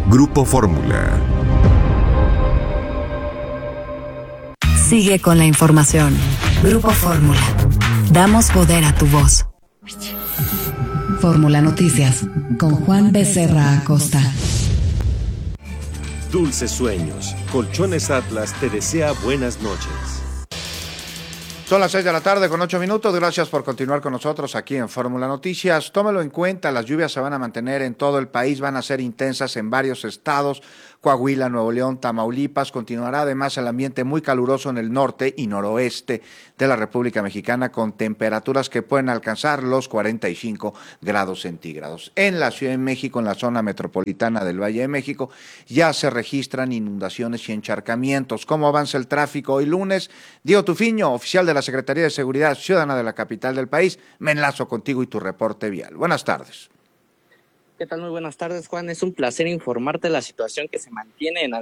Grupo Fórmula. Sigue con la información. Grupo Fórmula. Damos poder a tu voz. Fórmula Noticias con Juan Becerra Acosta. Dulces sueños. Colchones Atlas te desea buenas noches. Son las 6 de la tarde con 8 minutos. Gracias por continuar con nosotros aquí en Fórmula Noticias. Tómelo en cuenta, las lluvias se van a mantener en todo el país, van a ser intensas en varios estados. Coahuila, Nuevo León, Tamaulipas. Continuará además el ambiente muy caluroso en el norte y noroeste de la República Mexicana, con temperaturas que pueden alcanzar los 45 grados centígrados. En la Ciudad de México, en la zona metropolitana del Valle de México, ya se registran inundaciones y encharcamientos. ¿Cómo avanza el tráfico hoy lunes? Diego Tufiño, oficial de la Secretaría de Seguridad Ciudadana de la capital del país, me enlazo contigo y tu reporte vial. Buenas tardes. ¿Qué tal? Muy buenas tardes, Juan. Es un placer informarte de la situación que se mantiene en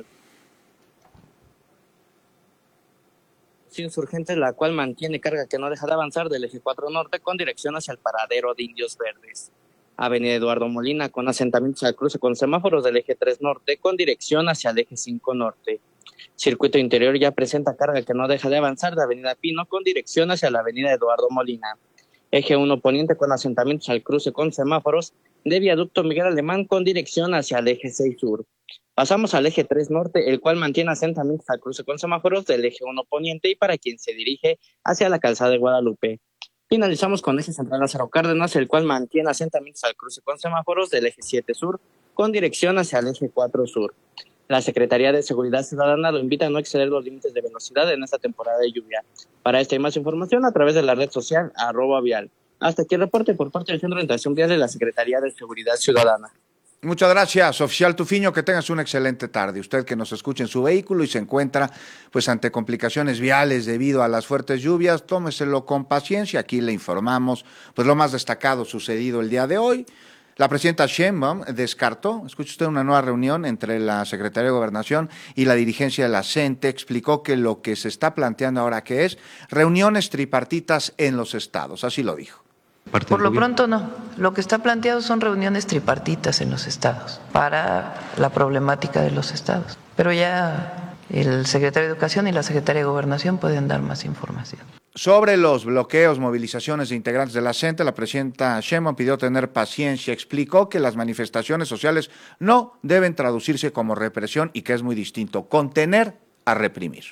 Insurgentes, la cual mantiene carga que no deja de avanzar del eje 4 norte con dirección hacia el paradero de Indios Verdes. Avenida Eduardo Molina con asentamientos al cruce con semáforos del eje 3 norte con dirección hacia el eje 5 norte. Circuito interior ya presenta carga que no deja de avanzar de Avenida Pino con dirección hacia la Avenida Eduardo Molina. Eje 1 poniente con asentamientos al cruce con semáforos de Viaducto Miguel Alemán con dirección hacia el eje 6 sur. Pasamos al eje 3 norte, el cual mantiene asentamientos al cruce con semáforos del eje 1 poniente y para quien se dirige hacia la calzada de Guadalupe. Finalizamos con eje central Lázaro Cárdenas, el cual mantiene asentamientos al cruce con semáforos del eje 7 sur con dirección hacia el eje 4 sur. La Secretaría de Seguridad Ciudadana lo invita a no exceder los límites de velocidad en esta temporada de lluvia. Para esta y más información a través de la red social @vial. Hasta aquí el reporte por parte del Centro de Orientación Vial de la Secretaría de Seguridad Ciudadana. Muchas gracias, oficial Tufiño, que tengas una excelente tarde. Usted que nos escuche en su vehículo y se encuentra pues ante complicaciones viales debido a las fuertes lluvias, tómeselo con paciencia. Aquí le informamos pues lo más destacado sucedido el día de hoy. La presidenta Sheinbaum descartó, escuche usted, una nueva reunión entre la Secretaría de Gobernación y la dirigencia de la CENTE. Explicó que lo que se está planteando ahora que es reuniones tripartitas en los estados, así lo dijo. Por lo pronto no. Lo que está planteado son reuniones tripartitas en los estados para la problemática de los estados. Pero ya el secretario de Educación y la secretaria de Gobernación pueden dar más información. Sobre los bloqueos, movilizaciones de integrantes de la CENTE, la presidenta Sheinbaum pidió tener paciencia. Explicó que las manifestaciones sociales no deben traducirse como represión y que es muy distinto contener a reprimir.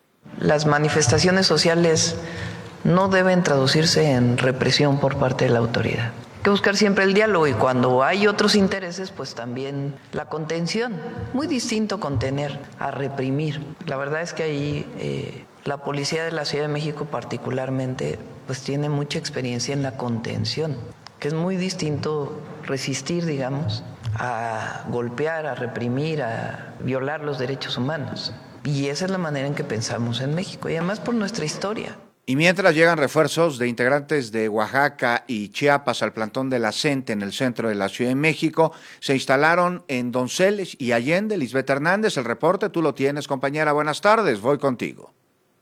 Las manifestaciones sociales no deben traducirse en represión por parte de la autoridad. Hay que buscar siempre el diálogo y cuando hay otros intereses, pues también la contención. Muy distinto contener a reprimir. La verdad es que ahí la policía de la Ciudad de México particularmente pues tiene mucha experiencia en la contención, que es muy distinto resistir, digamos, a golpear, a reprimir, a violar los derechos humanos. Y esa es la manera en que pensamos en México y además por nuestra historia. Y mientras llegan refuerzos de integrantes de Oaxaca y Chiapas al plantón de la CENTE en el centro de la Ciudad de México, se instalaron en Donceles y Allende. Lisbeth Hernández, el reporte, tú lo tienes, compañera. Buenas tardes, voy contigo.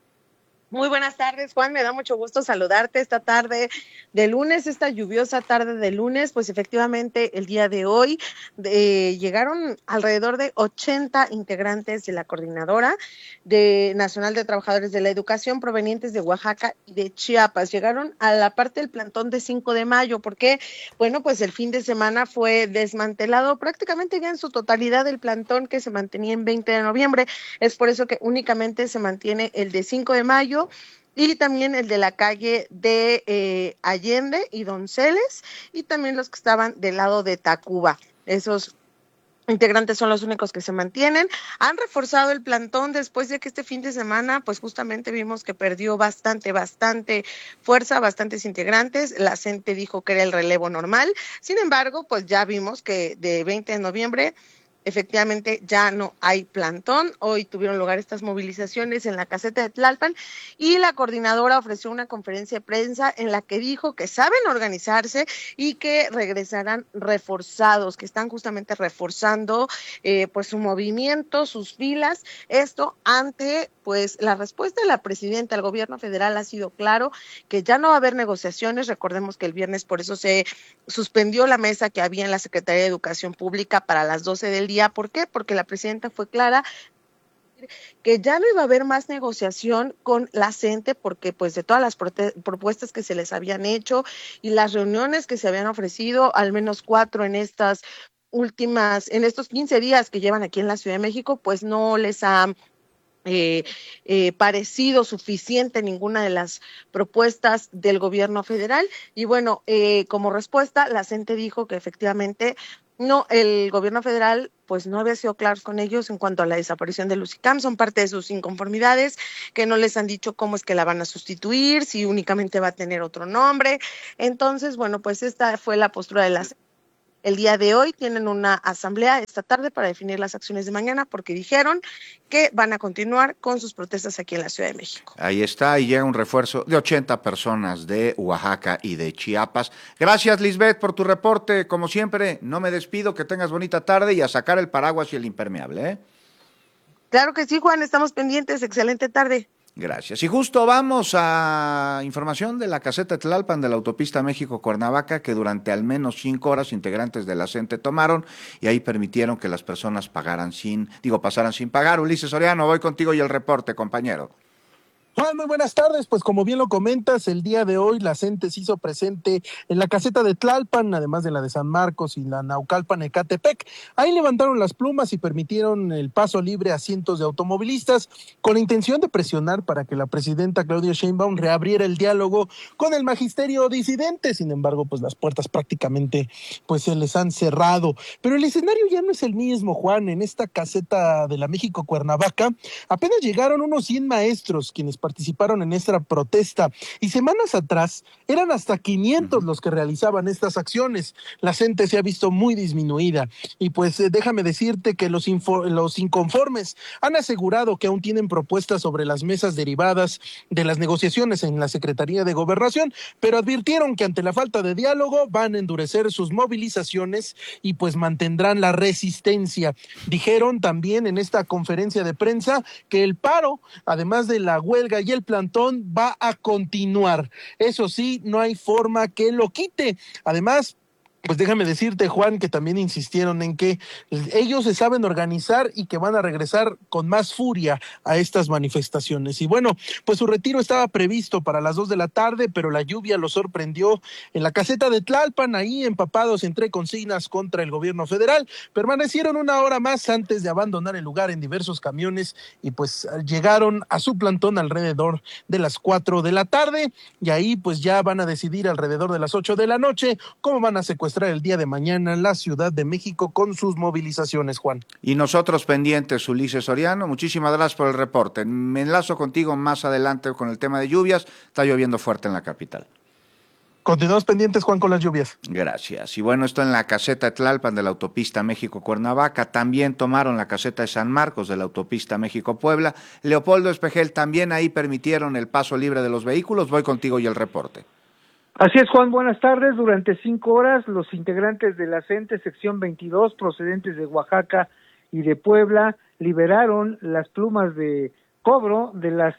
Muy buenas tardes, Juan, me da mucho gusto saludarte esta tarde de lunes, esta lluviosa tarde de lunes. Pues efectivamente el día de hoy llegaron alrededor de 80 integrantes de la Coordinadora Nacional de Trabajadores de la Educación provenientes de Oaxaca y de Chiapas. Llegaron a la parte del plantón de 5 de mayo porque, bueno, pues el fin de semana fue desmantelado prácticamente ya en su totalidad el plantón que se mantenía en 20 de noviembre. Es por eso que únicamente se mantiene el de 5 de mayo y también el de la calle de Allende y Donceles, y también los que estaban del lado de Tacuba. Esos integrantes son los únicos que se mantienen. Han reforzado el plantón después de que este fin de semana, pues justamente vimos que perdió bastante fuerza, bastantes integrantes. La CENTE dijo que era el relevo normal. Sin embargo, pues ya vimos que de 20 de noviembre efectivamente ya no hay plantón. Hoy tuvieron lugar estas movilizaciones en la caseta de Tlalpan y la coordinadora ofreció una conferencia de prensa en la que dijo que saben organizarse y que regresarán reforzados, que están justamente reforzando pues su movimiento, sus filas. Esto ante pues la respuesta de la presidenta al gobierno federal ha sido claro que ya no va a haber negociaciones. Recordemos que el viernes por eso se suspendió la mesa que había en la Secretaría de Educación Pública para las 12 del día día. ¿Por qué? Porque la presidenta fue clara que ya no iba a haber más negociación con la CENTE, porque pues de todas las propuestas que se les habían hecho y las reuniones que se habían ofrecido, al menos 4 en estos 15 días que llevan aquí en la Ciudad de México, pues no les ha parecido suficiente ninguna de las propuestas del gobierno federal. Y bueno, como respuesta, la CENTE dijo que efectivamente no, el gobierno federal pues no había sido claro con ellos en cuanto a la desaparición de Lucicam, son parte de sus inconformidades, que no les han dicho cómo es que la van a sustituir, si únicamente va a tener otro nombre. Entonces, bueno, pues esta fue la postura de la CENTE. El día de hoy tienen una asamblea esta tarde para definir las acciones de mañana, porque dijeron que van a continuar con sus protestas aquí en la Ciudad de México. Ahí está, y llega un refuerzo de 80 personas de Oaxaca y de Chiapas. Gracias, Lisbeth, por tu reporte. Como siempre, no me despido, que tengas bonita tarde y a sacar el paraguas y el impermeable, ¿eh? Claro que sí, Juan, estamos pendientes. Excelente tarde. Gracias. Y justo vamos a información de la caseta de Tlalpan de la autopista México-Cuernavaca, que durante al menos 5 horas integrantes de la CENTE tomaron y ahí permitieron que las personas pasaran sin pagar. Ulises Soriano, voy contigo y el reporte, compañero. Juan, muy buenas tardes. Pues como bien lo comentas, el día de hoy la CENTE se hizo presente en la caseta de Tlalpan, además de la de San Marcos y la Naucalpan-Ecatepec. Ahí levantaron las plumas y permitieron el paso libre a cientos de automovilistas con la intención de presionar para que la presidenta Claudia Sheinbaum reabriera el diálogo con el magisterio disidente. Sin embargo, pues las puertas prácticamente pues se les han cerrado. Pero el escenario ya no es el mismo, Juan. En esta caseta de la México-Cuernavaca apenas llegaron unos 100 maestros quienes participaron en esta protesta y semanas atrás eran hasta 500 los que realizaban estas acciones. La CENTE se ha visto muy disminuida y pues déjame decirte que los inconformes han asegurado que aún tienen propuestas sobre las mesas derivadas de las negociaciones en la Secretaría de Gobernación, pero advirtieron que ante la falta de diálogo van a endurecer sus movilizaciones y pues mantendrán la resistencia. Dijeron también en esta conferencia de prensa que el paro, además de la huelga y el plantón, va a continuar. Eso sí, no hay forma que lo quite. Además, pues déjame decirte, Juan, que también insistieron en que ellos se saben organizar y que van a regresar con más furia a estas manifestaciones. Y bueno, pues su retiro estaba previsto para las 2 de la tarde, pero la lluvia los sorprendió en la caseta de Tlalpan, ahí empapados entre consignas contra el gobierno federal. Permanecieron 1 hora más antes de abandonar el lugar en diversos camiones y pues llegaron a su plantón alrededor de las 4 de la tarde y ahí pues ya van a decidir alrededor de las 8 de la noche cómo van a secuestrar el día de mañana la Ciudad de México con sus movilizaciones, Juan. Y nosotros pendientes, Ulises Soriano, muchísimas gracias por el reporte. Me enlazo contigo más adelante con el tema de lluvias, está lloviendo fuerte en la capital. Continuamos pendientes, Juan, con las lluvias. Gracias. Y bueno, esto en la caseta de Tlalpan de la autopista México-Cuernavaca, también tomaron la caseta de San Marcos de la autopista México-Puebla. Leopoldo Espejel, también ahí permitieron el paso libre de los vehículos, voy contigo y el reporte. Así es, Juan, buenas tardes. Durante 5 horas, los integrantes de la CENTE sección 22, procedentes de Oaxaca y de Puebla, liberaron las plumas de cobro de las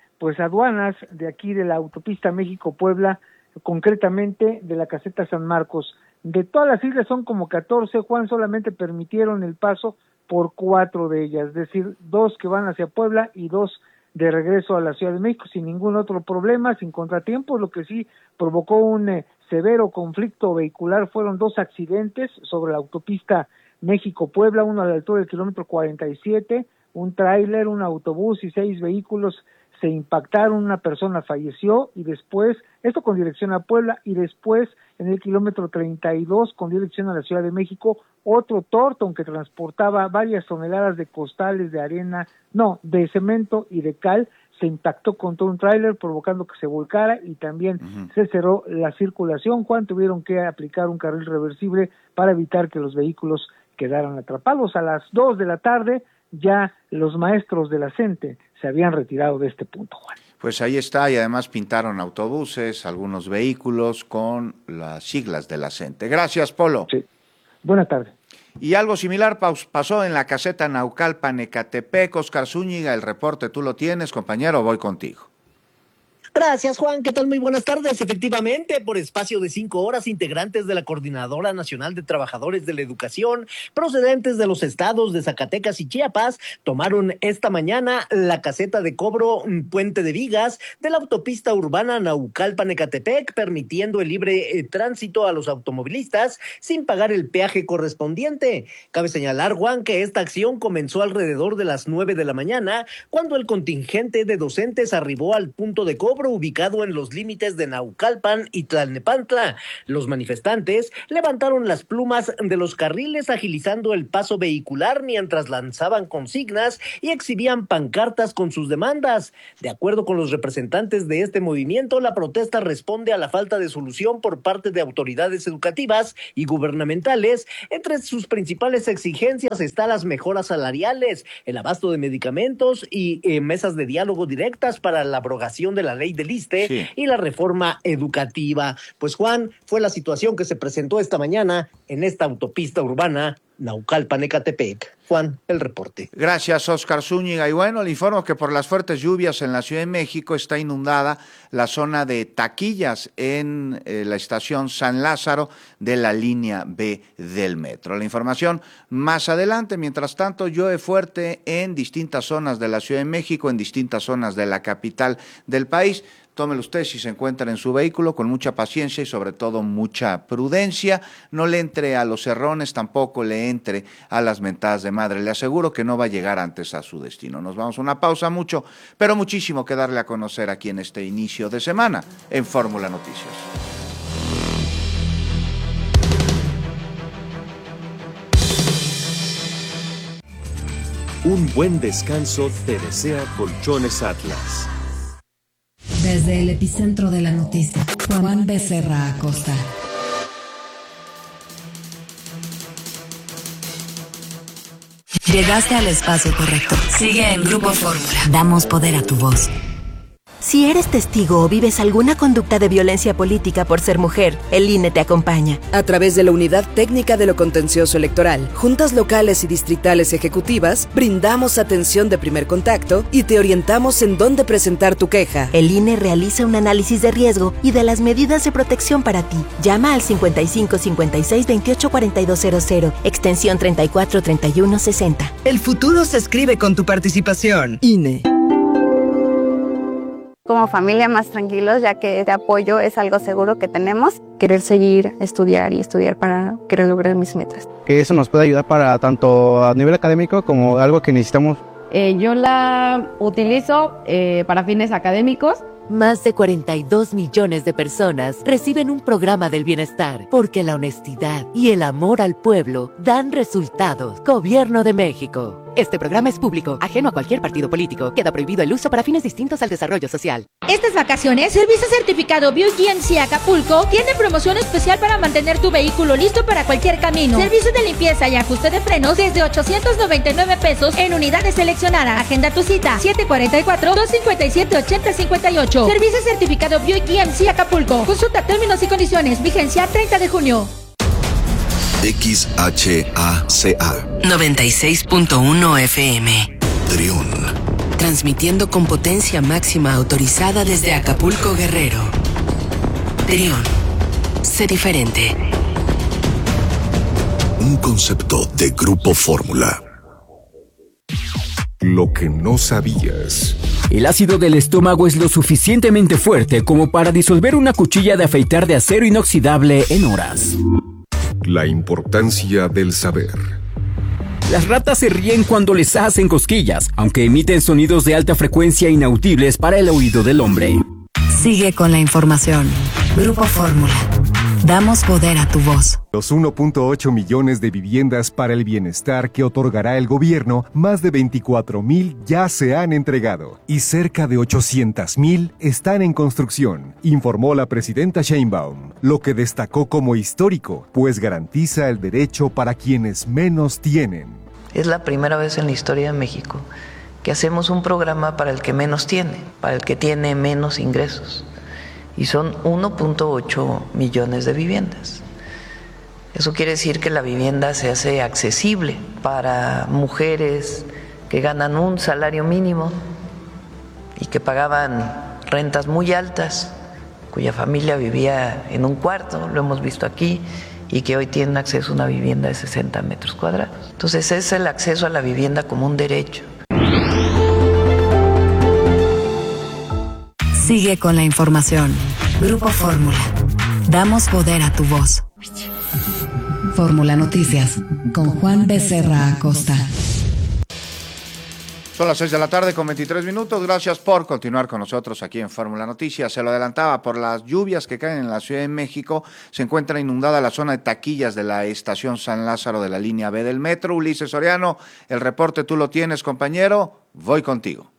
aduanas de aquí de la autopista México-Puebla, concretamente de la caseta San Marcos. De todas las islas son como 14, Juan, solamente permitieron el paso por 4 de ellas, es decir, 2 que van hacia Puebla y 2 de regreso a la Ciudad de México sin ningún otro problema, sin contratiempos. Lo que sí provocó un severo conflicto vehicular fueron 2 accidentes sobre la autopista México-Puebla, uno a la altura del kilómetro 47, un tráiler, un autobús y 6 vehículos se impactaron, una persona falleció y después, esto con dirección a Puebla, y después en el kilómetro 32 con dirección a la Ciudad de México, otro Torton que transportaba varias toneladas de costales de arena, de cemento y de cal, se impactó contra un tráiler provocando que se volcara y también se cerró la circulación. Juan, tuvieron que aplicar un carril reversible para evitar que los vehículos quedaran atrapados. A las 2 de la tarde ya los maestros de la CENTE se habían retirado de este punto, Juan. Pues ahí está, y además pintaron autobuses, algunos vehículos con las siglas de la CENTE. Gracias, Polo. Sí. Buenas tardes. Y algo similar pasó en la caseta Naucalpan-Ecatepec. Oscar Zúñiga, el reporte tú lo tienes, compañero, voy contigo. Gracias, Juan. ¿Qué tal? Muy buenas tardes. Efectivamente, por espacio de 5 horas, integrantes de la Coordinadora Nacional de Trabajadores de la Educación, procedentes de los estados de Zacatecas y Chiapas, tomaron esta mañana la caseta de cobro Puente de Vigas de la autopista urbana Naucalpan-Ecatepec, permitiendo el libre tránsito a los automovilistas sin pagar el peaje correspondiente. Cabe señalar, Juan, que esta acción comenzó alrededor de las 9 de la mañana, cuando el contingente de docentes arribó al punto de cobro ubicado en los límites de Naucalpan y Tlalnepantla. Los manifestantes levantaron las plumas de los carriles agilizando el paso vehicular mientras lanzaban consignas y exhibían pancartas con sus demandas. De acuerdo con los representantes de este movimiento, la protesta responde a la falta de solución por parte de autoridades educativas y gubernamentales. Entre sus principales exigencias están las mejoras salariales, el abasto de medicamentos y mesas de diálogo directas para la abrogación de la ley del ISSSTE y la reforma educativa. Pues, Juan, fue la situación que se presentó esta mañana en esta autopista urbana Naucalpan-Ecatepec. Juan, el reporte. Gracias, Oscar Zúñiga. Y bueno, le informo que por las fuertes lluvias en la Ciudad de México está inundada la zona de taquillas en la estación San Lázaro de la línea B del metro. La información más adelante. Mientras tanto, llueve fuerte en distintas zonas de la Ciudad de México, en distintas zonas de la capital del país. Tómelo usted si se encuentra en su vehículo con mucha paciencia y sobre todo mucha prudencia. No le entre a los errores, tampoco le entre a las mentadas de madre. Le aseguro que no va a llegar antes a su destino. Nos vamos a una pausa, mucho, pero muchísimo que darle a conocer aquí en este inicio de semana en Fórmula Noticias. Un buen descanso te desea Colchones Atlas. Desde el epicentro de la noticia, Juan Becerra Acosta. Llegaste al espacio correcto. Sigue en Grupo Fórmula. Damos poder a tu voz. Si eres testigo o vives alguna conducta de violencia política por ser mujer, el INE te acompaña. A través de la Unidad Técnica de lo Contencioso Electoral, juntas locales y distritales ejecutivas, brindamos atención de primer contacto y te orientamos en dónde presentar tu queja. El INE realiza un análisis de riesgo y de las medidas de protección para ti. Llama al 55 56 28 4200, extensión 34 31 60. El futuro se escribe con tu participación. INE. Como familia más tranquilos, ya que este apoyo es algo seguro que tenemos. Querer seguir, estudiar para querer lograr mis metas. Que eso nos puede ayudar para tanto a nivel académico como algo que necesitamos. Yo la utilizo para fines académicos. Más de 42 millones de personas reciben un programa del bienestar porque la honestidad y el amor al pueblo dan resultados. Gobierno de México. Este programa es público, ajeno a cualquier partido político. Queda prohibido el uso para fines distintos al desarrollo social. Estas vacaciones, Servicio Certificado BioGMC Acapulco tiene promoción especial para mantener tu vehículo listo para cualquier camino. Servicio de limpieza y ajuste de frenos desde 899 pesos en unidades seleccionadas. Agenda tu cita 744-257-8058. Servicio Certificado BioGMC Acapulco. Consulta términos y condiciones. Vigencia 30 de junio. XHACA 96.1 FM. Trión. Transmitiendo con potencia máxima autorizada desde Acapulco, Guerrero. Trión. Sé diferente. Un concepto de Grupo Fórmula. Lo que no sabías. El ácido del estómago es lo suficientemente fuerte como para disolver una cuchilla de afeitar de acero inoxidable en horas. La importancia del saber. Las ratas se ríen cuando les hacen cosquillas, aunque emiten sonidos de alta frecuencia inaudibles para el oído del hombre. Sigue con la información. Grupo Fórmula. Damos poder a tu voz. Los 1.8 millones de viviendas para el bienestar que otorgará el gobierno, más de 24,000 ya se han entregado y cerca de 800,000 están en construcción, informó la presidenta Sheinbaum, lo que destacó como histórico, pues garantiza el derecho para quienes menos tienen. Es la primera vez en la historia de México que hacemos un programa para el que menos tiene, para el que tiene menos ingresos. Y son 1.8 millones de viviendas. Eso quiere decir que la vivienda se hace accesible para mujeres que ganan un salario mínimo y que pagaban rentas muy altas, cuya familia vivía en un cuarto, lo hemos visto aquí, y que hoy tienen acceso a una vivienda de 60 metros cuadrados. Entonces es el acceso a la vivienda como un derecho. Sigue con la información. Grupo Fórmula. Damos poder a tu voz. Fórmula Noticias con Juan Becerra Acosta. Son las 6 de la tarde con 23 minutos. Gracias por continuar con nosotros aquí en Fórmula Noticias. Se lo adelantaba, por las lluvias que caen en la Ciudad de México, se encuentra inundada la zona de taquillas de la estación San Lázaro de la línea B del metro. Ulises Soriano, el reporte tú lo tienes, compañero. Voy contigo.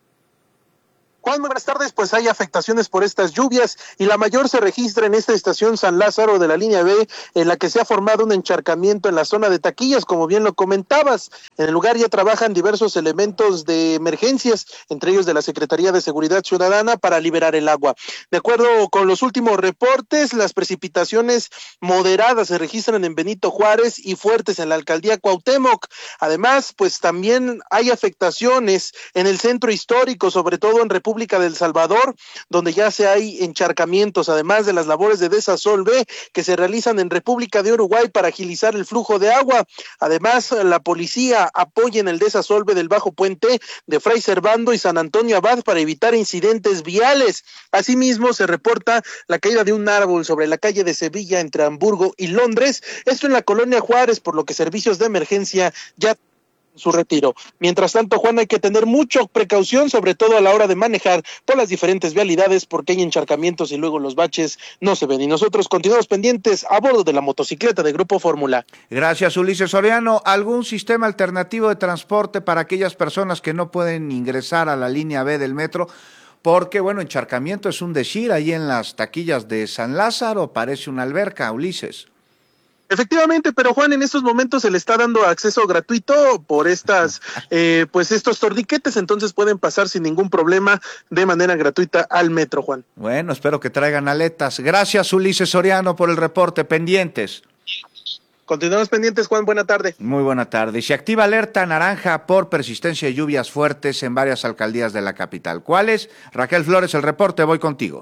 Juan, muy buenas tardes. Pues hay afectaciones por estas lluvias y la mayor se registra en esta estación San Lázaro de la línea B, en la que se ha formado un encharcamiento en la zona de taquillas, como bien lo comentabas. En el lugar ya trabajan diversos elementos de emergencias, entre ellos de la Secretaría de Seguridad Ciudadana, para liberar el agua. De acuerdo con los últimos reportes, las precipitaciones moderadas se registran en Benito Juárez y fuertes en la alcaldía Cuauhtémoc. Además, pues también hay afectaciones en el centro histórico, sobre todo en República del Salvador, donde ya se hay encharcamientos, además de las labores de desasolve que se realizan en República de Uruguay para agilizar el flujo de agua. Además, la policía apoya en el desasolve del Bajo Puente de Fray Servando y San Antonio Abad para evitar incidentes viales. Asimismo, se reporta la caída de un árbol sobre la calle de Sevilla entre Hamburgo y Londres, esto en la colonia Juárez, por lo que servicios de emergencia ya su retiro. Mientras tanto, Juan, hay que tener mucha precaución, sobre todo a la hora de manejar por las diferentes vialidades, porque hay encharcamientos y luego los baches no se ven. Y nosotros continuamos pendientes a bordo de la motocicleta de Grupo Fórmula. Gracias, Ulises Soriano. ¿Algún sistema alternativo de transporte para aquellas personas que no pueden ingresar a la línea B del metro? Porque, bueno, encharcamiento es un decir, ahí en las taquillas de San Lázaro parece una alberca, Ulises. Efectivamente, pero Juan, en estos momentos se le está dando acceso gratuito por estas, pues estos torniquetes, entonces pueden pasar sin ningún problema de manera gratuita al metro, Juan. Bueno, espero que traigan aletas. Gracias, Ulises Soriano, por el reporte. Pendientes. Continuamos pendientes, Juan. Buena tarde. Muy buena tarde. Se activa alerta naranja por persistencia de lluvias fuertes en varias alcaldías de la capital. ¿Cuáles? Raquel Flores, el reporte. Voy contigo.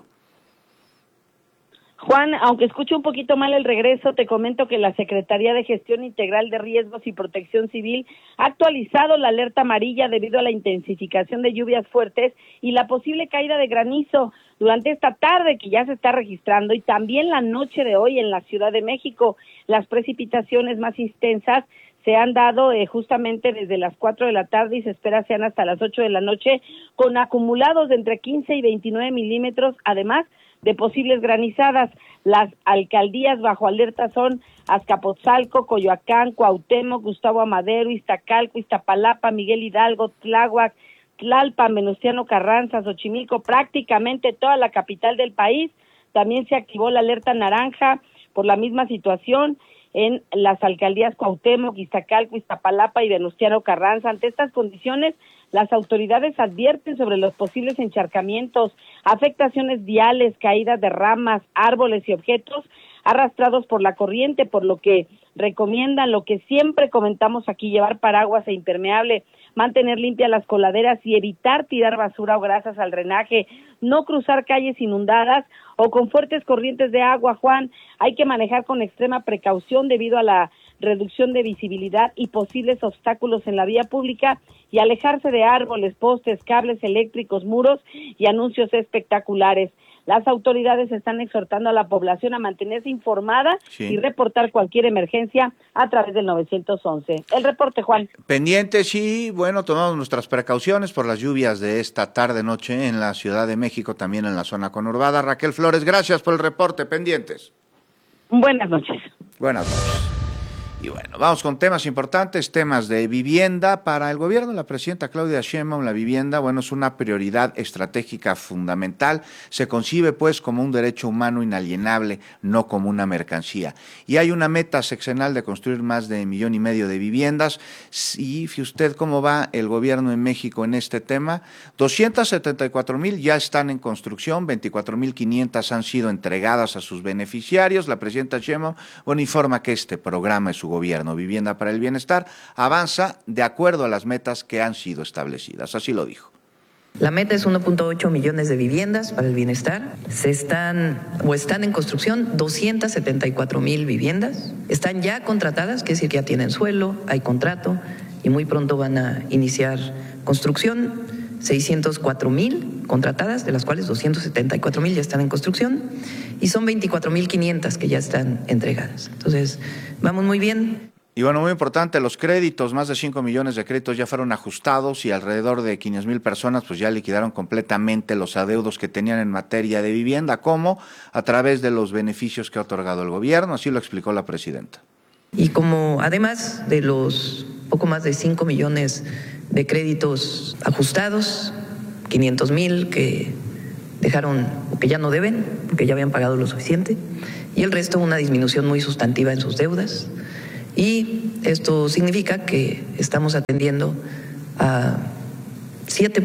Juan, aunque escucho un poquito mal el regreso, te comento que la Secretaría de Gestión Integral de Riesgos y Protección Civil ha actualizado la alerta amarilla debido a la intensificación de lluvias fuertes y la posible caída de granizo durante esta tarde que ya se está registrando y también la noche de hoy en la Ciudad de México. Las precipitaciones más intensas se han dado justamente desde las 4 de la tarde y se espera sean hasta las 8 de la noche, con acumulados de entre 15 y 29 milímetros, además de posibles granizadas. Las alcaldías bajo alerta son Azcapotzalco, Coyoacán, Cuauhtémoc, Gustavo Amadero, Iztacalco, Iztapalapa, Miguel Hidalgo, Tláhuac, Tlalpan, Venustiano Carranza, Xochimilco, prácticamente toda la capital del país. También se activó la alerta naranja por la misma situación en las alcaldías Cuauhtémoc, Iztacalco, Iztapalapa y Venustiano Carranza. Ante estas condiciones, las autoridades advierten sobre los posibles encharcamientos, afectaciones viales, caídas de ramas, árboles y objetos arrastrados por la corriente, por lo que recomiendan lo que siempre comentamos aquí: llevar paraguas e impermeable, mantener limpias las coladeras y evitar tirar basura o grasas al drenaje, no cruzar calles inundadas o con fuertes corrientes de agua. Juan, hay que manejar con extrema precaución debido a la reducción de visibilidad y posibles obstáculos en la vía pública y alejarse de árboles, postes, cables eléctricos, muros y anuncios espectaculares. Las autoridades están exhortando a la población a mantenerse informada y reportar cualquier emergencia a través del 911. El reporte, Juan. Pendientes y, bueno, tomamos nuestras precauciones por las lluvias de esta tarde-noche en la Ciudad de México, también en la zona conurbada. Raquel Flores, gracias por el reporte. Pendientes. Buenas noches. Buenas noches. Y bueno, vamos con temas importantes, temas de vivienda. Para el gobierno de la presidenta Claudia Sheinbaum, la vivienda, bueno, es una prioridad estratégica fundamental. Se concibe, pues, como un derecho humano inalienable, no como una mercancía. Y hay una meta sexenal de construir más de 1,5 millones de viviendas. Y fíjese usted cómo va el gobierno en México en este tema. 274,000 ya están en construcción, 24,500 han sido entregadas a sus beneficiarios. La presidenta Sheinbaum, bueno, informa que este programa es su gobierno, Vivienda para el Bienestar, avanza de acuerdo a las metas que han sido establecidas. Así lo dijo. La meta es 1.8 millones de viviendas para el bienestar. Están en construcción 274,000 viviendas. Están ya contratadas, quiere decir que ya tienen suelo, hay contrato y muy pronto van a iniciar construcción. 604,000 contratadas, de las cuales 274,000 ya están en construcción y son 24,500 que ya están entregadas. Entonces, vamos muy bien. Y bueno, muy importante, los créditos, más de 5 millones de créditos ya fueron ajustados y alrededor de 500,000 personas pues ya liquidaron completamente los adeudos que tenían en materia de vivienda, como a través de los beneficios que ha otorgado el gobierno, así lo explicó la presidenta. Y como además de los poco más de 5 millones de créditos ajustados, 500,000 que dejaron o que ya no deben, porque ya habían pagado lo suficiente, y el resto una disminución muy sustantiva en sus deudas. Y esto significa que estamos atendiendo a 7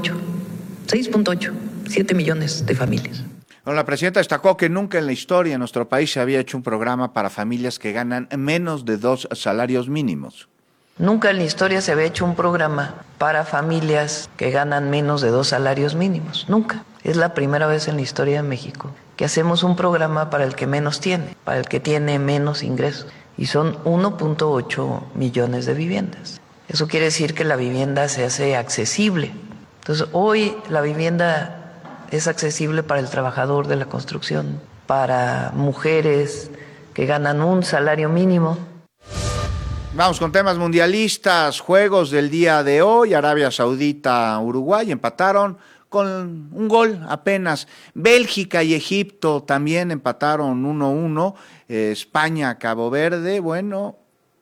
millones de familias. Bueno, la presidenta destacó que nunca en la historia en nuestro país se había hecho un programa para familias que ganan menos de 2 salarios mínimos. Nunca en la historia se había hecho un programa para familias que ganan menos de 2 salarios mínimos. Nunca. Es la primera vez en la historia de México que hacemos un programa para el que menos tiene, para el que tiene menos ingresos. Y son 1.8 millones de viviendas. Eso quiere decir que la vivienda se hace accesible. Entonces, hoy la vivienda es accesible para el trabajador de la construcción, para mujeres que ganan un salario mínimo. Vamos con temas mundialistas, juegos del día de hoy. Arabia Saudita, Uruguay empataron con un gol apenas. Bélgica y Egipto también empataron 1-1. España, Cabo Verde, bueno,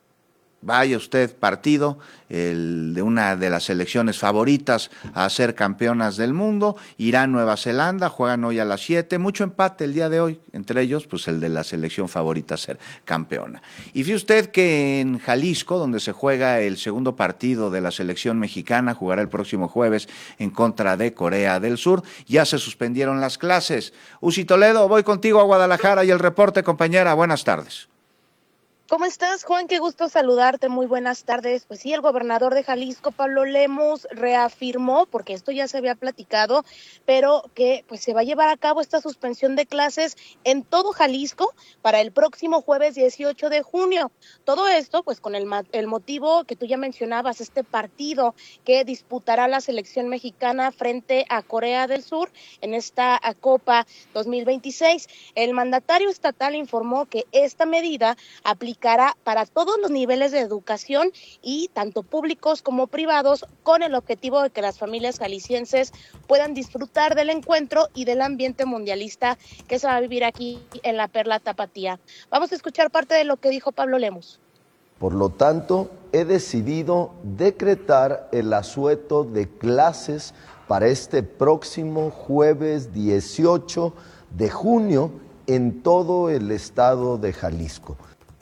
vaya usted, partido, el de una de las selecciones favoritas a ser campeonas del mundo. Irán, Nueva Zelanda, juegan hoy a las 7, mucho empate el día de hoy, entre ellos pues el de la selección favorita a ser campeona. Y fíjese usted que en Jalisco, donde se juega el segundo partido de la selección mexicana, jugará el próximo jueves en contra de Corea del Sur, ya se suspendieron las clases. Uzi Toledo, voy contigo a Guadalajara y el reporte, compañera, buenas tardes. ¿Cómo estás, Juan? Qué gusto saludarte, muy buenas tardes. Pues sí, el gobernador de Jalisco, Pablo Lemus, reafirmó, porque esto ya se había platicado, pero que pues se va a llevar a cabo esta suspensión de clases en todo Jalisco para el próximo jueves 18 de junio. Todo esto pues con el motivo que tú ya mencionabas, este partido que disputará la selección mexicana frente a Corea del Sur en esta Copa 2026. El mandatario estatal informó que esta medida aplicará para todos los niveles de educación y tanto públicos como privados, con el objetivo de que las familias jaliscienses puedan disfrutar del encuentro y del ambiente mundialista que se va a vivir aquí en la Perla Tapatía. Vamos a escuchar parte de lo que dijo Pablo Lemus. Por lo tanto, he decidido decretar el asueto de clases para este próximo jueves 18 de junio en todo el estado de Jalisco.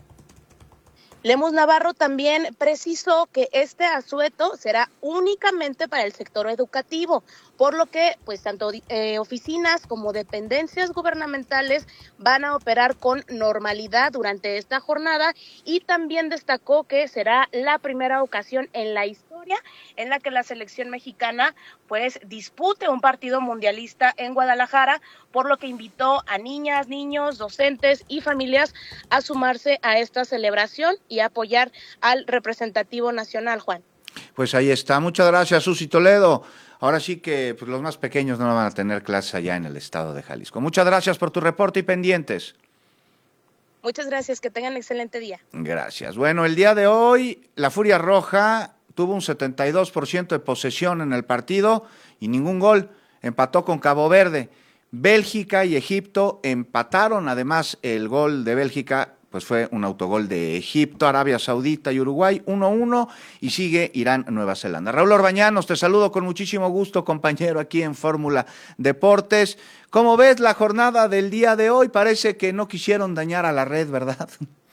Lemus Navarro también precisó que este asueto será únicamente para el sector educativo, por lo que pues tanto oficinas como dependencias gubernamentales van a operar con normalidad durante esta jornada, y también destacó que será la primera ocasión en la historia en la que la selección mexicana pues dispute un partido mundialista en Guadalajara, por lo que invitó a niñas, niños, docentes y familias a sumarse a esta celebración y apoyar al representativo nacional, Juan. Pues ahí está, muchas gracias, Uzi Toledo. Ahora sí que pues, los más pequeños no van a tener clases allá en el estado de Jalisco. Muchas gracias por tu reporte y pendientes. Muchas gracias, que tengan un excelente día. Gracias. Bueno, el día de hoy la Furia Roja tuvo un 72% de posesión en el partido y ningún gol. Empató con Cabo Verde. Bélgica y Egipto empataron, además el gol de Bélgica pues fue un autogol de Egipto. Arabia Saudita y Uruguay 1-1 y sigue Irán, Nueva Zelanda. Raúl Orbañanos, te saludo con muchísimo gusto, compañero, aquí en Fórmula Deportes. ¿Cómo ves la jornada del día de hoy? Parece que no quisieron dañar a la red, ¿verdad?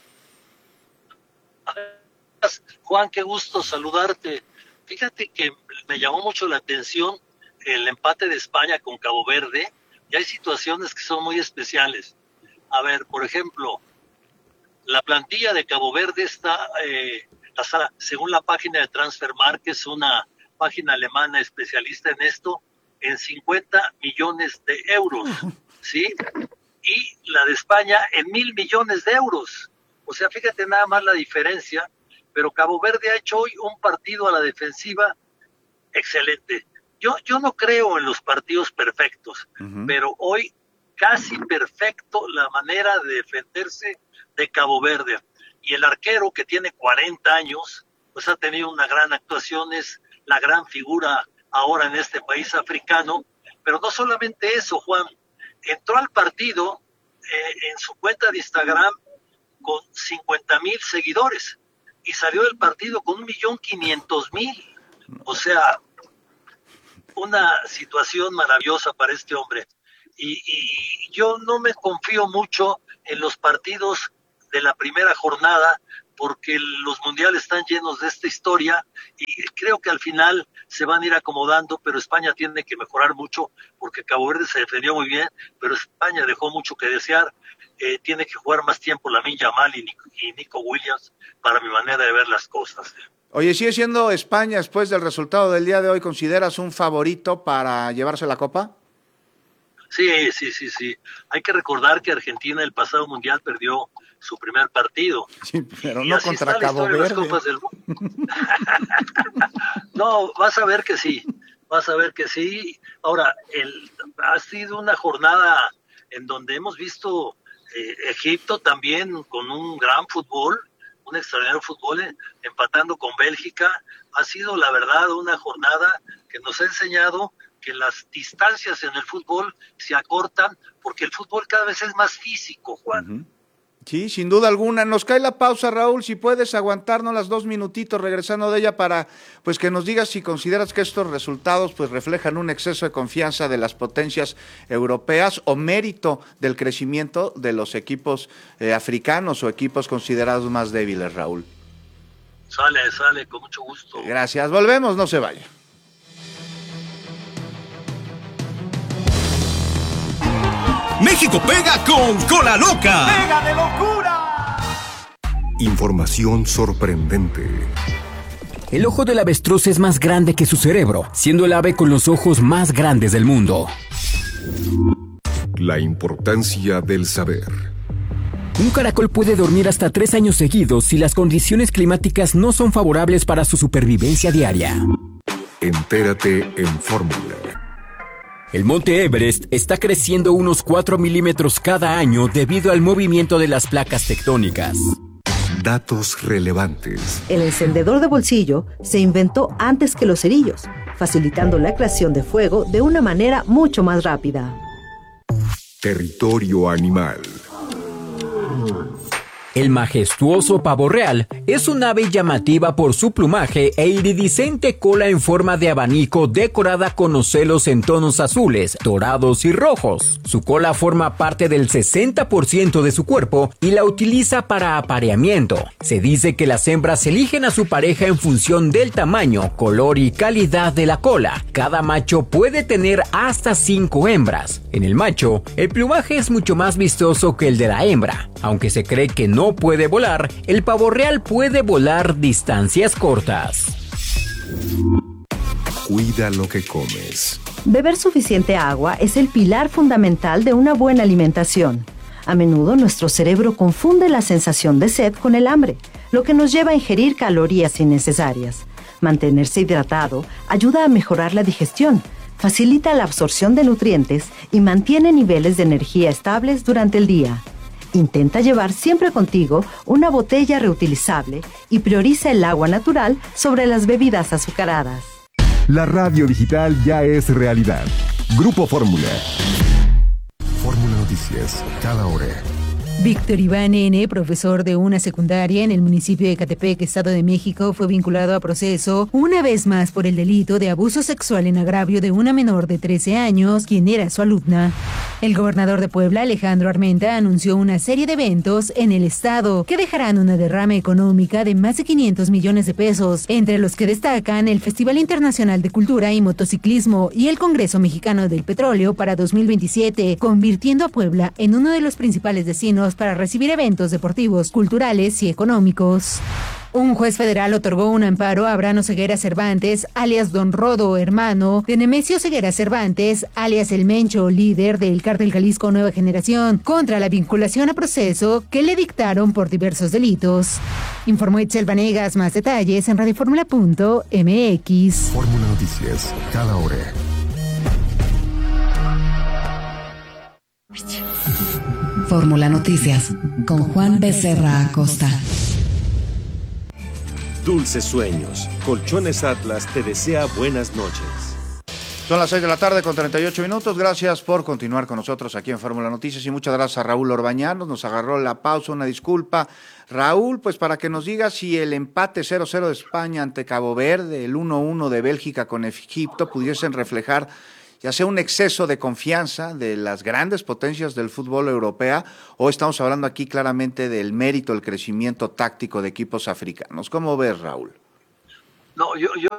Juan, qué gusto saludarte. Fíjate que me llamó mucho la atención el empate de España con Cabo Verde, y hay situaciones que son muy especiales. A ver, por ejemplo, la plantilla de Cabo Verde está, según la página de Transfermarkt, que es una página alemana especialista en esto, en 50 millones de euros, ¿sí? Y la de España en 1,000 millones de euros. O sea, fíjate nada más la diferencia, pero Cabo Verde ha hecho hoy un partido a la defensiva excelente. Yo no creo en los partidos perfectos, pero hoy casi perfecto la manera de defenderse de Cabo Verde. Y el arquero, que tiene 40 años, pues ha tenido una gran actuación, es la gran figura ahora en este país africano. Pero no solamente eso, Juan, entró al partido en su cuenta de Instagram con 50,000 seguidores y salió del partido con 1,500,000. O sea, una situación maravillosa para este hombre. Y yo no me confío mucho en los partidos de la primera jornada, porque los mundiales están llenos de esta historia y creo que al final se van a ir acomodando, pero España tiene que mejorar mucho, porque Cabo Verde se defendió muy bien, pero España dejó mucho que desear. Tiene que jugar más tiempo Lamine Yamal y Nico Williams, para mi manera de ver las cosas. Oye, ¿sigue siendo España, después del resultado del día de hoy, consideras un favorito para llevarse la Copa? Sí. Hay que recordar que Argentina el pasado mundial perdió su primer partido. Sí, pero no contra Cabo Verde. No, vas a ver que sí. Ahora, ha sido una jornada en donde hemos visto Egipto también con un gran fútbol, un extraordinario fútbol, empatando con Bélgica. Ha sido, la verdad, una jornada que nos ha enseñado que las distancias en el fútbol se acortan, porque el fútbol cada vez es más físico, Juan. Sí, sin duda alguna. Nos cae la pausa, Raúl, si puedes aguantarnos las 2 minutitos regresando de ella para pues que nos digas si consideras que estos resultados pues reflejan un exceso de confianza de las potencias europeas o mérito del crecimiento de los equipos africanos o equipos considerados más débiles, Raúl. Sale, con mucho gusto. Gracias, volvemos, no se vaya. México pega con Cola Loca. ¡Pega de locura! Información sorprendente. El ojo del avestruz es más grande que su cerebro, siendo el ave con los ojos más grandes del mundo. La importancia del saber. Un caracol puede dormir hasta 3 años seguidos si las condiciones climáticas no son favorables para su supervivencia diaria. Entérate en Fórmula. El monte Everest está creciendo unos 4 milímetros cada año debido al movimiento de las placas tectónicas. Datos relevantes. El encendedor de bolsillo se inventó antes que los cerillos, facilitando la creación de fuego de una manera mucho más rápida. Territorio animal. El majestuoso pavo real es un ave llamativa por su plumaje e iridiscente cola en forma de abanico decorada con ocelos en tonos azules, dorados y rojos. Su cola forma parte del 60% de su cuerpo y la utiliza para apareamiento. Se dice que las hembras eligen a su pareja en función del tamaño, color y calidad de la cola. Cada macho puede tener hasta 5 hembras. En el macho, el plumaje es mucho más vistoso que el de la hembra. Aunque se cree que no puede volar, el pavo real puede volar distancias cortas. Cuida lo que comes. Beber suficiente agua es el pilar fundamental de una buena alimentación. A menudo nuestro cerebro confunde la sensación de sed con el hambre, lo que nos lleva a ingerir calorías innecesarias. Mantenerse hidratado ayuda a mejorar la digestión, facilita la absorción de nutrientes y mantiene niveles de energía estables durante el día. Intenta llevar siempre contigo una botella reutilizable y prioriza el agua natural sobre las bebidas azucaradas. La radio digital ya es realidad. Grupo Fórmula. Fórmula Noticias, cada hora. Víctor Iván N., profesor de una secundaria en el municipio de Ecatepec, Estado de México, fue vinculado a proceso una vez más por el delito de abuso sexual en agravio de una menor de 13 años, quien era su alumna. El gobernador de Puebla, Alejandro Armenta, anunció una serie de eventos en el estado que dejarán una derrama económica de más de 500 millones de pesos, entre los que destacan el Festival Internacional de Cultura y Motociclismo y el Congreso Mexicano del Petróleo para 2027, convirtiendo a Puebla en uno de los principales destinos para recibir eventos deportivos, culturales y económicos. Un juez federal otorgó un amparo a Brano Ceguera Cervantes, alias Don Rodo, hermano de Nemesio Ceguera Cervantes, alias El Mencho, líder del Cártel Jalisco Nueva Generación, contra la vinculación a proceso que le dictaron por diversos delitos. Informó Itzel Vanegas. Más detalles en radioformula.mx. Fórmula Noticias, cada hora. Fórmula Noticias con Juan Becerra Acosta. Dulces sueños. Colchones Atlas te desea buenas noches. Son las 6 de la tarde con 38 minutos. Gracias por continuar con nosotros aquí en Fórmula Noticias y muchas gracias a Raúl Orbañanos. Nos agarró la pausa, una disculpa. Raúl, pues para que nos diga si el empate 0-0 de España ante Cabo Verde, el 1-1 de Bélgica con Egipto pudiesen reflejar ya sea un exceso de confianza de las grandes potencias del fútbol europeo, o estamos hablando aquí claramente del mérito, el crecimiento táctico de equipos africanos. ¿Cómo ves, Raúl? No,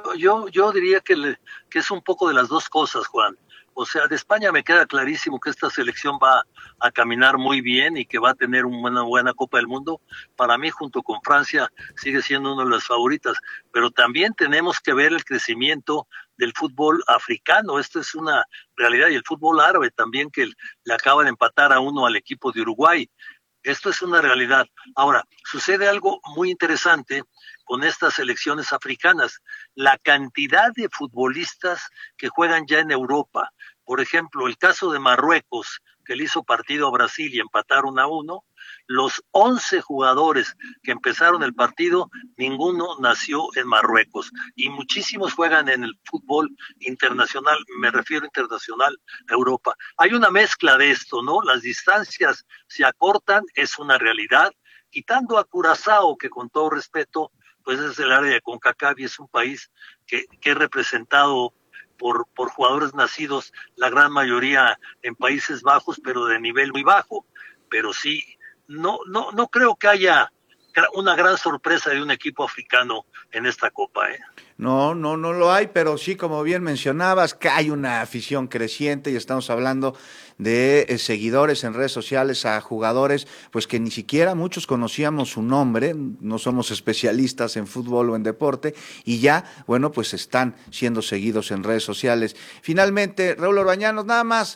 yo diría que es un poco de las dos cosas, Juan. O sea, de España me queda clarísimo que esta selección va a caminar muy bien y que va a tener una buena Copa del Mundo. Para mí, junto con Francia, sigue siendo una de las favoritas. Pero también tenemos que ver el crecimiento del fútbol africano. Esto es una realidad. Y el fútbol árabe también, que le acaba de empatar a uno al equipo de Uruguay. Esto es una realidad. Ahora, sucede algo muy interesante con estas selecciones africanas. La cantidad de futbolistas que juegan ya en Europa. Por ejemplo, el caso de Marruecos, que le hizo partido a Brasil y empataron 1-1. Los 11 jugadores que empezaron el partido, ninguno nació en Marruecos. Y muchísimos juegan en el fútbol internacional, me refiero internacional a Europa. Hay una mezcla de esto, ¿no? Las distancias se acortan, es una realidad. Quitando a Curazao, que con todo respeto, pues es el área de CONCACAF y es un país que es representado por jugadores nacidos, la gran mayoría en Países Bajos, pero de nivel muy bajo. Pero sí, no creo que haya una gran sorpresa de un equipo africano en esta Copa, ¿eh? No lo hay, pero sí, como bien mencionabas, que hay una afición creciente y estamos hablando de seguidores en redes sociales a jugadores, pues que ni siquiera muchos conocíamos su nombre, no somos especialistas en fútbol o en deporte, y ya, bueno, pues están siendo seguidos en redes sociales. Finalmente, Raúl Orbañanos, nada más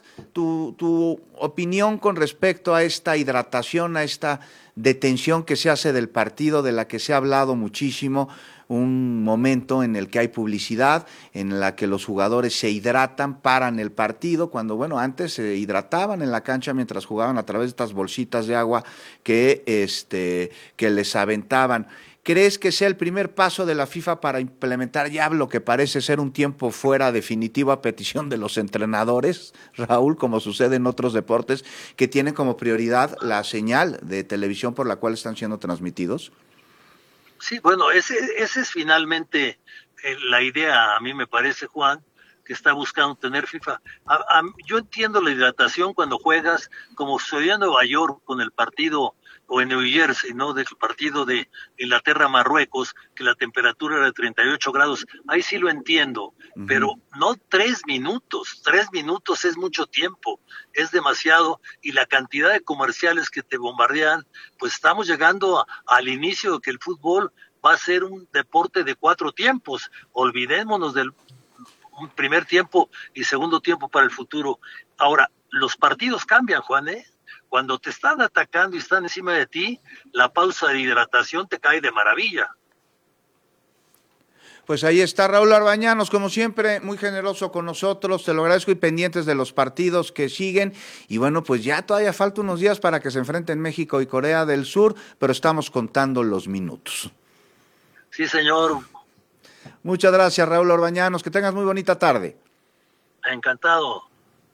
tu opinión con respecto a esta hidratación, a esta detención que se hace del partido, de la que se ha hablado muchísimo, un momento en el que hay publicidad, en la que los jugadores se hidratan, paran el partido, cuando bueno, antes se hidrataban en la cancha mientras jugaban a través de estas bolsitas de agua que les aventaban. ¿Crees que sea el primer paso de la FIFA para implementar ya lo que parece ser un tiempo fuera definitivo a petición de los entrenadores, Raúl, como sucede en otros deportes, que tienen como prioridad la señal de televisión por la cual están siendo transmitidos? Sí, bueno, ese es finalmente la idea, a mí me parece, Juan, que está buscando tener FIFA. Yo entiendo la hidratación cuando juegas, como sucedió en Nueva York con el partido, o en New Jersey, ¿no?, del partido de Inglaterra-Marruecos, que la temperatura era de 38 grados, ahí sí lo entiendo, pero no 3 minutos, 3 minutos es mucho tiempo, es demasiado, y la cantidad de comerciales que te bombardean, pues estamos llegando al inicio de que el fútbol va a ser un deporte de 4 tiempos, olvidémonos del primer tiempo y segundo tiempo para el futuro. Ahora, los partidos cambian, Juan, ¿eh? Cuando te están atacando y están encima de ti, la pausa de hidratación te cae de maravilla. Pues ahí está Raúl Orbañanos, como siempre, muy generoso con nosotros, te lo agradezco, y pendientes de los partidos que siguen. Y bueno, pues ya todavía falta unos días para que se enfrenten México y Corea del Sur, pero estamos contando los minutos. Sí, señor. Muchas gracias, Raúl Orbañanos, que tengas muy bonita tarde. Encantado.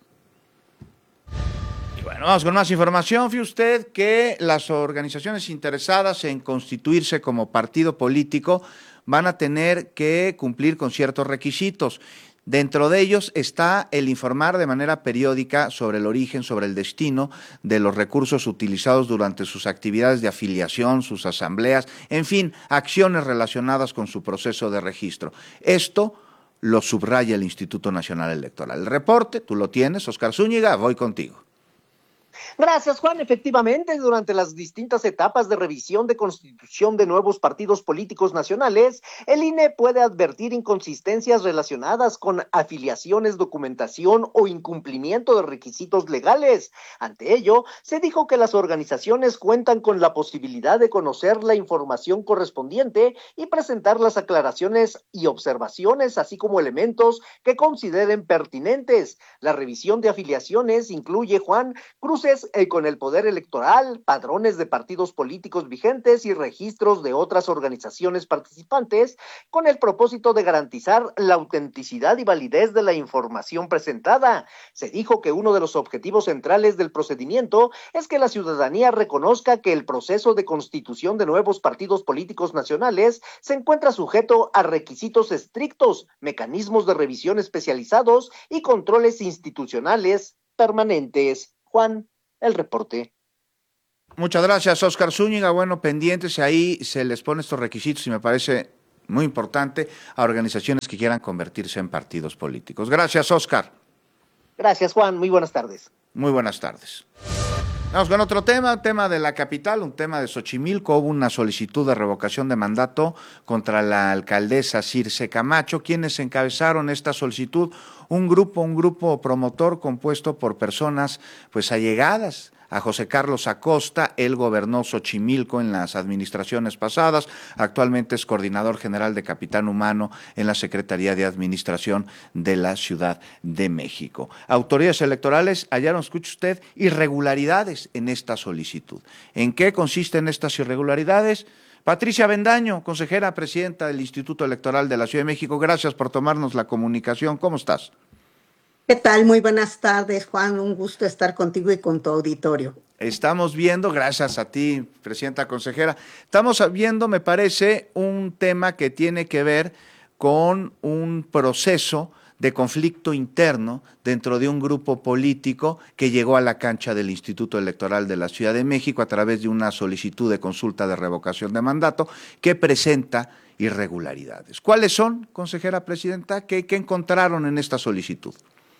Y bueno, vamos con más información. Fíjese usted que las organizaciones interesadas en constituirse como partido político van a tener que cumplir con ciertos requisitos. Dentro de ellos está el informar de manera periódica sobre el origen, sobre el destino de los recursos utilizados durante sus actividades de afiliación, sus asambleas, en fin, acciones relacionadas con su proceso de registro. Esto lo subraya el Instituto Nacional Electoral. El reporte, tú lo tienes, Oscar Zúñiga, voy contigo. Gracias, Juan. Efectivamente, durante las distintas etapas de revisión de constitución de nuevos partidos políticos nacionales, el INE puede advertir inconsistencias relacionadas con afiliaciones, documentación o incumplimiento de requisitos legales. Ante ello, se dijo que las organizaciones cuentan con la posibilidad de conocer la información correspondiente y presentar las aclaraciones y observaciones, así como elementos que consideren pertinentes. La revisión de afiliaciones incluye, Juan, cruces con el poder electoral, padrones de partidos políticos vigentes y registros de otras organizaciones participantes, con el propósito de garantizar la autenticidad y validez de la información presentada. Se dijo que uno de los objetivos centrales del procedimiento es que la ciudadanía reconozca que el proceso de constitución de nuevos partidos políticos nacionales se encuentra sujeto a requisitos estrictos, mecanismos de revisión especializados y controles institucionales permanentes. Juan, el reporte. Muchas gracias, Óscar Zúñiga. Bueno, pendientes, ahí se les pone estos requisitos y me parece muy importante a organizaciones que quieran convertirse en partidos políticos. Gracias, Óscar. Gracias, Juan. Muy buenas tardes. Muy buenas tardes. Vamos con otro tema de la capital, un tema de Xochimilco. Hubo una solicitud de revocación de mandato contra la alcaldesa Circe Camacho. ¿Quiénes encabezaron esta solicitud? Un grupo promotor compuesto por personas pues allegadas a José Carlos Acosta. Él gobernó Xochimilco en las administraciones pasadas, actualmente es coordinador general de Capitán Humano en la Secretaría de Administración de la Ciudad de México. Autoridades electorales hallaron, escuche usted, irregularidades en esta solicitud. ¿En qué consisten estas irregularidades? Patricia Bendaño, consejera presidenta del Instituto Electoral de la Ciudad de México, gracias por tomarnos la comunicación. ¿Cómo estás? ¿Qué tal? Muy buenas tardes, Juan. Un gusto estar contigo y con tu auditorio. Estamos viendo, gracias a ti, presidenta consejera, estamos viendo, me parece, un tema que tiene que ver con un proceso de conflicto interno dentro de un grupo político que llegó a la cancha del Instituto Electoral de la Ciudad de México a través de una solicitud de consulta de revocación de mandato que presenta irregularidades. ¿Cuáles son, consejera presidenta? ¿Qué encontraron en esta solicitud?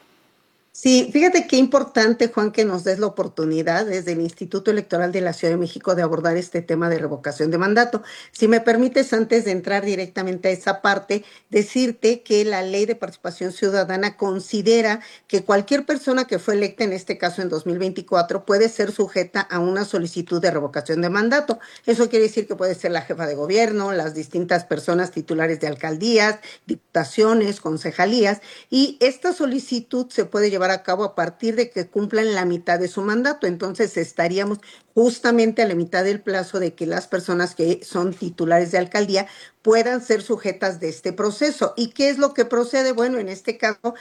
Sí, fíjate qué importante, Juan, que nos des la oportunidad desde el Instituto Electoral de la Ciudad de México de abordar este tema de revocación de mandato. Si me permites, antes de entrar directamente a esa parte, decirte que la Ley de Participación Ciudadana considera que cualquier persona que fue electa, en este caso en 2024, puede ser sujeta a una solicitud de revocación de mandato. Eso quiere decir que puede ser la jefa de gobierno, las distintas personas titulares de alcaldías, diputaciones, concejalías, y esta solicitud se puede llevar a cabo a partir de que cumplan la mitad de su mandato. Entonces estaríamos justamente a la mitad del plazo de que las personas que son titulares de alcaldía puedan ser sujetas de este proceso. ¿Y qué es lo que procede? Bueno, en este caso,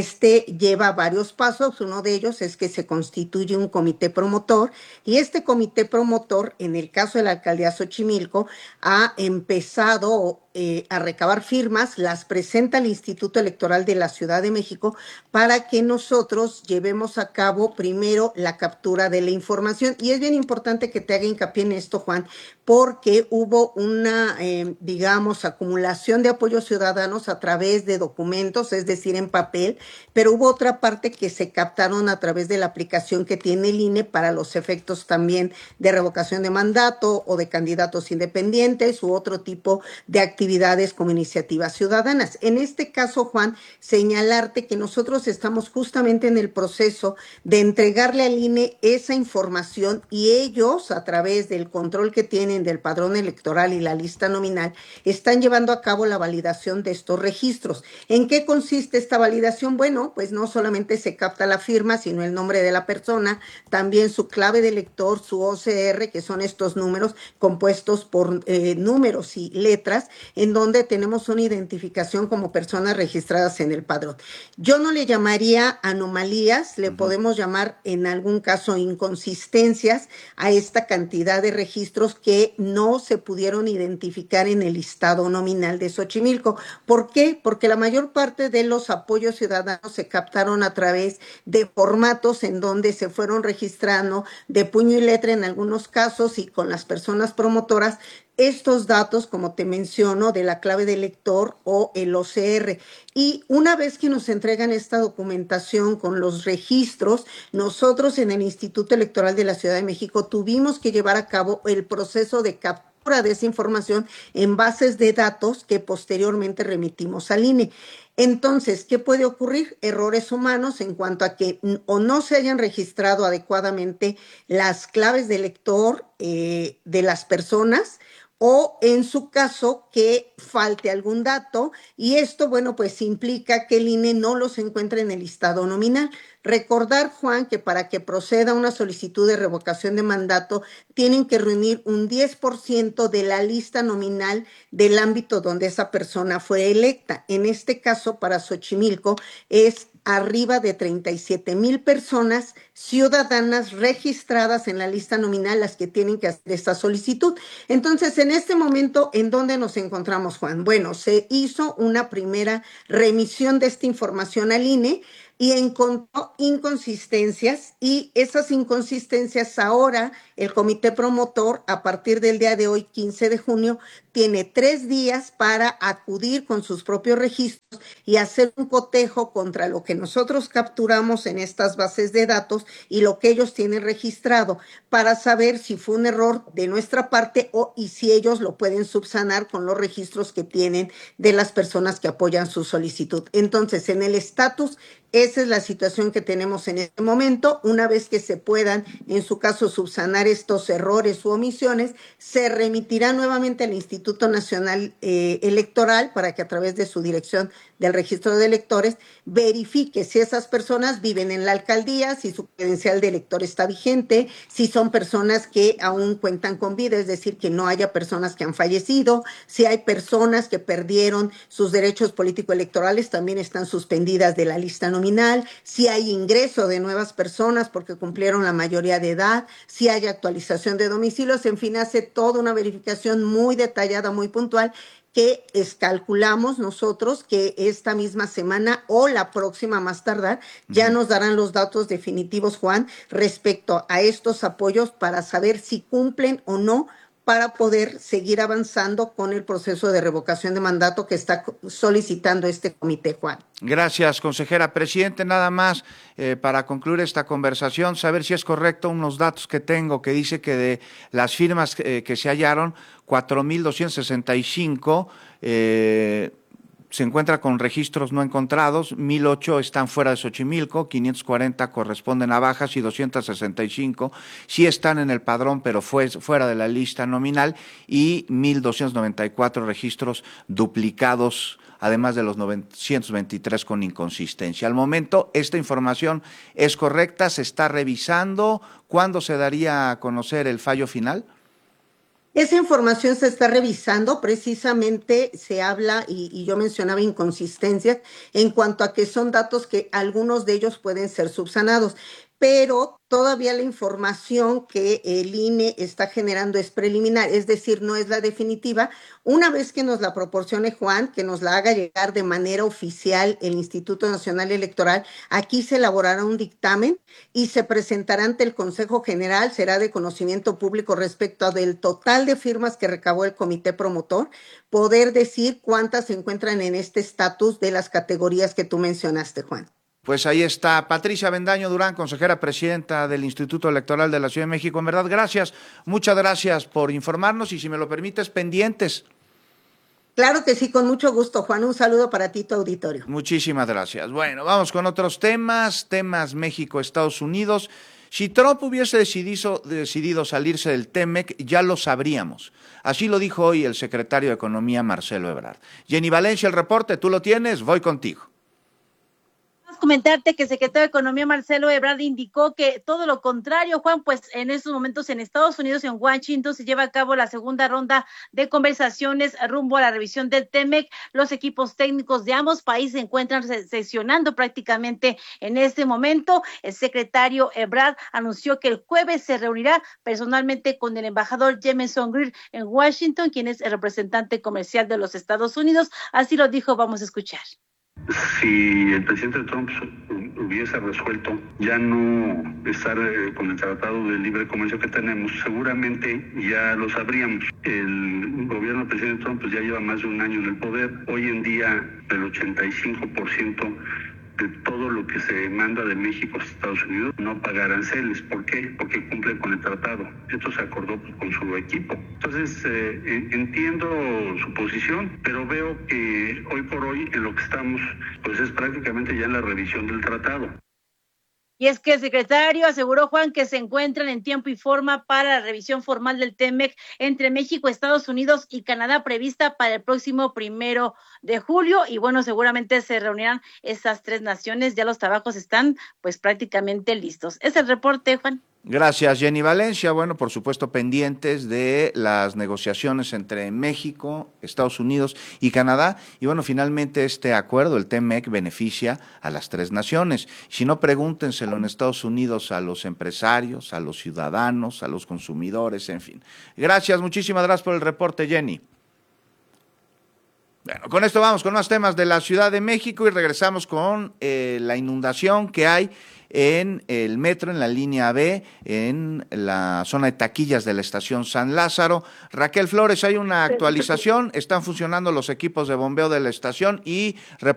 lleva varios pasos. Uno de ellos es que se constituye un comité promotor, y este comité promotor, en el caso de la alcaldía Xochimilco, ha empezado a recabar firmas, las presenta al Instituto Electoral de la Ciudad de México para que nosotros llevemos a cabo primero la captura de la información. Y es bien importante que te haga hincapié en esto, Juan, porque hubo una, acumulación de apoyos ciudadanos a través de documentos, es decir, en papel, pero hubo otra parte que se captaron a través de la aplicación que tiene el INE para los efectos también de revocación de mandato o de candidatos independientes u otro tipo de actividades como iniciativas ciudadanas. En este caso, Juan, señalarte que nosotros estamos justamente en el proceso de entregarle al INE esa información, y ellos, a través del control que tienen del padrón electoral y la lista nominal, están llevando a cabo la validación de estos registros. ¿En qué consiste esta validación? Bueno, pues no solamente se capta la firma, sino el nombre de la persona, también su clave de lector, su OCR, que son estos números compuestos por números y letras, en donde tenemos una identificación como personas registradas en el padrón. Yo no le llamaría anomalías, le podemos llamar en algún caso inconsistencias a esta cantidad de registros que no se pudieron identificar en el listado nominal de Xochimilco. ¿Por qué? Porque la mayor parte de los apoyos ciudadanos se captaron a través de formatos en donde se fueron registrando de puño y letra en algunos casos, y con las personas promotoras estos datos, como te menciono, de la clave de lector o el OCR. Y una vez que nos entregan esta documentación con los registros, nosotros en el Instituto Electoral de la Ciudad de México tuvimos que llevar a cabo el proceso de captura de esa información en bases de datos que posteriormente remitimos al INE. Entonces, ¿qué puede ocurrir? Errores humanos en cuanto a que o no se hayan registrado adecuadamente las claves de lector de las personas, o en su caso que falte algún dato, y esto, bueno, pues implica que el INE no los encuentre en el listado nominal. Recordar, Juan, que para que proceda una solicitud de revocación de mandato, tienen que reunir un 10% de la lista nominal del ámbito donde esa persona fue electa. En este caso, para Xochimilco, es arriba de 37,000 personas ciudadanas registradas en la lista nominal las que tienen que hacer esta solicitud. Entonces, en este momento, ¿en dónde nos encontramos, Juan? Bueno, se hizo una primera remisión de esta información al INE y encontró inconsistencias, y esas inconsistencias ahora el comité promotor, a partir del día de hoy, 15 de junio, tiene 3 días para acudir con sus propios registros y hacer un cotejo contra lo que nosotros capturamos en estas bases de datos y lo que ellos tienen registrado, para saber si fue un error de nuestra parte y si ellos lo pueden subsanar con los registros que tienen de las personas que apoyan su solicitud. Entonces, en el estatus, esa es la situación que tenemos en este momento. Una vez que se puedan, en su caso, subsanar estos errores u omisiones, se remitirá nuevamente al Instituto Nacional Electoral para que a través de su dirección del registro de electores verifique si esas personas viven en la alcaldía, si su credencial de elector está vigente, si son personas que aún cuentan con vida, es decir, que no haya personas que han fallecido, si hay personas que perdieron sus derechos político-electorales, también están suspendidas de la lista nominal, si hay ingreso de nuevas personas porque cumplieron la mayoría de edad, si hay actualización de domicilios, en fin, hace toda una verificación muy detallada, muy puntual, que calculamos nosotros que esta misma semana o la próxima más tardar ya nos darán los datos definitivos, Juan, respecto a estos apoyos para saber si cumplen o no, para poder seguir avanzando con el proceso de revocación de mandato que está solicitando este comité, Juan. Gracias, consejera. Presidente, nada más para concluir esta conversación, saber si es correcto unos datos que tengo, que dice que de las firmas que se hallaron, 4,265 se encuentra con registros no encontrados, 1,008 están fuera de Xochimilco, 540 corresponden a bajas y 265 sí están en el padrón, pero fuera de la lista nominal, y 1,294 registros duplicados, además de los 923 con inconsistencia. Al momento, esta información es correcta, se está revisando. ¿Cuándo se daría a conocer el fallo final? Esa información se está revisando, precisamente se habla, y yo mencionaba inconsistencias, en cuanto a que son datos que algunos de ellos pueden ser subsanados, pero todavía la información que el INE está generando es preliminar, es decir, no es la definitiva. Una vez que nos la proporcione Juan, que nos la haga llegar de manera oficial el Instituto Nacional Electoral, aquí se elaborará un dictamen y se presentará ante el Consejo General, será de conocimiento público respecto del total de firmas que recabó el comité promotor, poder decir cuántas se encuentran en este estatus de las categorías que tú mencionaste, Juan. Pues ahí está Patricia Avendaño Durán, consejera presidenta del Instituto Electoral de la Ciudad de México. En verdad, gracias, muchas gracias por informarnos y, si me lo permites, pendientes. Claro que sí, con mucho gusto, Juan. Un saludo para ti y tu auditorio. Muchísimas gracias. Bueno, vamos con otros temas México-Estados Unidos. Si Trump hubiese decidido salirse del TEMEC, ya lo sabríamos. Así lo dijo hoy el secretario de Economía, Marcelo Ebrard. Jenny Valencia, el reporte, tú lo tienes, voy contigo. Comentarte que el secretario de Economía, Marcelo Ebrard, indicó que todo lo contrario, Juan, pues en estos momentos en Estados Unidos, en Washington, se lleva a cabo la segunda ronda de conversaciones rumbo a la revisión del TEMEC. Los equipos técnicos de ambos países se encuentran sesionando prácticamente en este momento. El secretario Ebrard anunció que el jueves se reunirá personalmente con el embajador Jameson Greer en Washington, quien es el representante comercial de los Estados Unidos. Así lo dijo, vamos a escuchar. Si el presidente Trump hubiese resuelto ya no estar con el Tratado de Libre Comercio que tenemos, seguramente ya lo sabríamos. El gobierno del presidente Trump pues ya lleva más de un año en el poder. Hoy en día el 85% de todo lo que se manda de México a Estados Unidos no paga aranceles. ¿Por qué? Porque cumple con el tratado. Esto se acordó con su equipo. Entonces, entiendo su posición, pero veo que hoy por hoy en lo que estamos, pues es prácticamente ya en la revisión del tratado. Y es que el secretario aseguró, Juan, que se encuentran en tiempo y forma para la revisión formal del TEMEC entre México, Estados Unidos y Canadá, prevista para el próximo 1 de julio. Y bueno, seguramente se reunirán esas tres naciones. Ya los trabajos están pues prácticamente listos. Es el reporte, Juan. Gracias, Jenny Valencia. Bueno, por supuesto, pendientes de las negociaciones entre México, Estados Unidos y Canadá. Y bueno, finalmente este acuerdo, el TEMEC, beneficia a las tres naciones. Si no, pregúntenselo en Estados Unidos a los empresarios, a los ciudadanos, a los consumidores, en fin. Gracias, muchísimas gracias por el reporte, Jenny. Bueno, con esto vamos con más temas de la Ciudad de México y regresamos con la inundación que hay en el metro, en la línea B, en la zona de taquillas de la estación San Lázaro. Raquel Flores, hay una actualización, están funcionando los equipos de bombeo de la estación y